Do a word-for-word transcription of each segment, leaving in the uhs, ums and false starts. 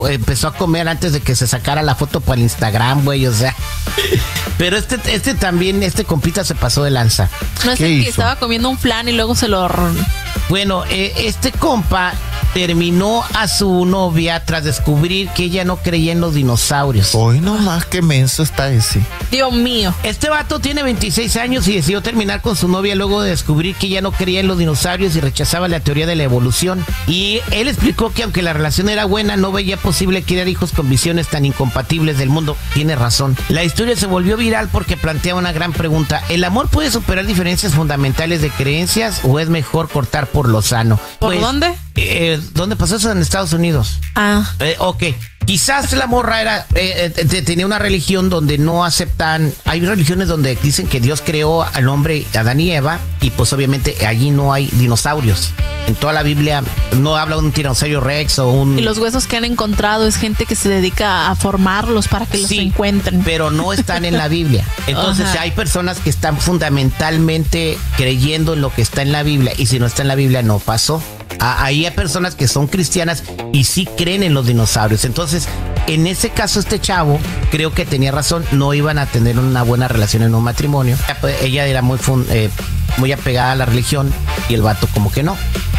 empezó a comer antes de que se sacara la foto para el Instagram, güey, o sea. Pero este, este también, este compita se pasó de lanza. No es ¿Qué el que hizo? estaba comiendo un flan y luego se lo... Bueno, eh, este compa terminó a su novia tras descubrir que ella no creía en los dinosaurios. Hoy nomás que menso está ese. Dios mío. Este vato tiene veintiséis años y decidió terminar con su novia luego de descubrir que ella no creía en los dinosaurios y rechazaba la teoría de la evolución. Y él explicó que aunque la relación era buena, no veía posible criar hijos con visiones tan incompatibles del mundo. Tiene razón. La historia se volvió viral porque plantea una gran pregunta. ¿El amor puede superar diferencias fundamentales de creencias o es mejor cortar por lo sano? ¿Por Pues, dónde? Eh, ¿Dónde pasó eso? En Estados Unidos. Ah, Eh, ok, quizás la morra era eh, eh, tenía una religión donde no aceptan. Hay religiones donde dicen que Dios creó al hombre, Adán y Eva, y pues obviamente allí no hay dinosaurios. En toda la Biblia no habla de un tiranosaurio rex o un... y los huesos que han encontrado es gente que se dedica a formarlos para que los Sí, encuentren. pero no están en la Biblia. Entonces Ajá. hay personas que están fundamentalmente creyendo en lo que está en la Biblia, y si no está en la Biblia no pasó. Ah, ahí hay personas que son cristianas y sí creen en los dinosaurios. Entonces, en ese caso, este chavo creo que tenía razón. No iban a tener una buena relación en un matrimonio. Ella era muy fun- eh, muy apegada a la religión y el vato como que no.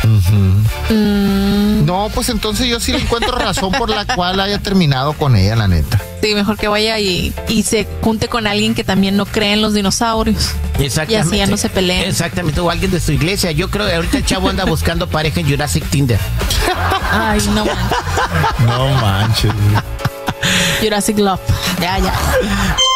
No, pues entonces yo sí le encuentro razón por la cual haya terminado con ella, la neta. Sí, mejor que vaya y, y se junte con alguien que también no cree en los dinosaurios. Exactamente. Y así ya no se peleen. Exactamente, o alguien de su iglesia. Yo creo que ahorita el chavo anda buscando pareja en Jurassic Tinder. Ay, no manches. No manches. Jurassic Love. Ya, ya.